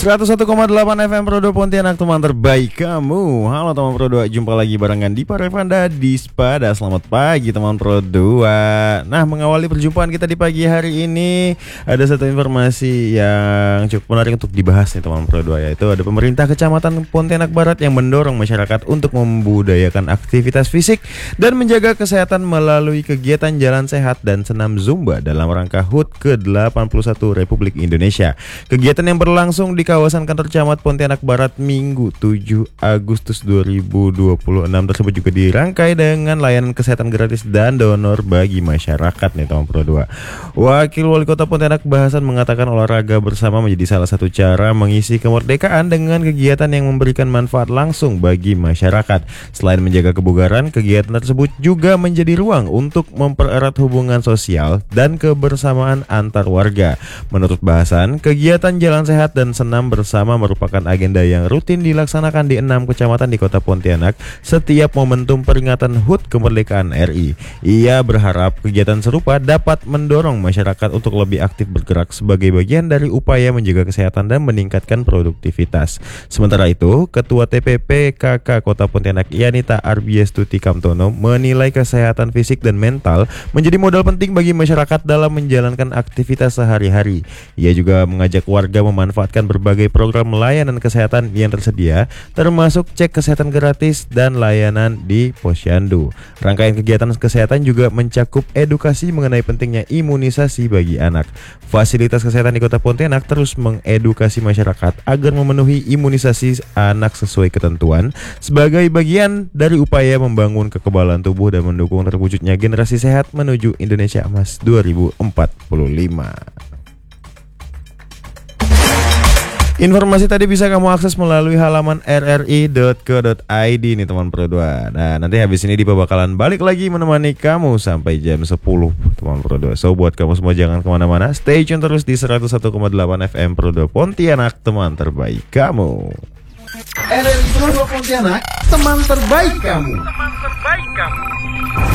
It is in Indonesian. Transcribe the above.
101,8 FM Pro 2 Pontianak, teman terbaik kamu. Halo teman Pro 2, jumpa lagi barengan di Parevanda di Spada. Selamat pagi teman Pro 2. Nah, mengawali perjumpaan kita di pagi hari ini, ada satu informasi yang cukup menarik untuk dibahas nih teman Pro 2, yaitu ada pemerintah Kecamatan Pontianak Barat yang mendorong masyarakat untuk membudayakan aktivitas fisik dan menjaga kesehatan melalui kegiatan jalan sehat dan senam Zumba dalam rangka HUT ke-81 Republik Indonesia. Kegiatan yang berlangsung di kawasan kantor camat Pontianak Barat Minggu 7 Agustus 2026 tersebut juga dirangkai dengan layanan kesehatan gratis dan donor bagi masyarakat nih teman Pro 2. Wakil Wali Kota Pontianak Bahasan mengatakan olahraga bersama menjadi salah satu cara mengisi kemerdekaan dengan kegiatan yang memberikan manfaat langsung bagi masyarakat. Selain menjaga kebugaran, kegiatan tersebut juga menjadi ruang untuk mempererat hubungan sosial dan kebersamaan antar warga. Menurut Bahasan, kegiatan jalan sehat dan senam bersama merupakan agenda yang rutin dilaksanakan di 6 kecamatan di Kota Pontianak setiap momentum peringatan HUT kemerdekaan RI. Ia berharap kegiatan serupa dapat mendorong masyarakat untuk lebih aktif bergerak sebagai bagian dari upaya menjaga kesehatan dan meningkatkan produktivitas. Sementara itu, Ketua TPP KK Kota Pontianak Yanita Arbiestuti Kamtono menilai kesehatan fisik dan mental menjadi modal penting bagi masyarakat dalam menjalankan aktivitas sehari-hari. Ia juga mengajak warga memanfaatkan berbagai program layanan kesehatan yang tersedia, termasuk cek kesehatan gratis dan layanan di Posyandu. Rangkaian kegiatan kesehatan juga mencakup edukasi mengenai pentingnya imunisasi bagi anak. Fasilitas kesehatan di Kota Pontianak terus mengedukasi masyarakat agar memenuhi imunisasi anak sesuai ketentuan sebagai bagian dari upaya membangun kekebalan tubuh dan mendukung terwujudnya generasi sehat menuju Indonesia Emas 2045. Informasi tadi bisa kamu akses melalui halaman rri.co.id nih teman Pro 2. Nah, nanti habis ini Dipa bakalan balik lagi menemani kamu sampai jam 10 teman Pro 2. So buat kamu semua jangan kemana-mana, stay tune terus di 101,8 FM Pro 2 Pontianak, teman terbaik kamu. RRI Pro 2 Pontianak, teman terbaik kamu.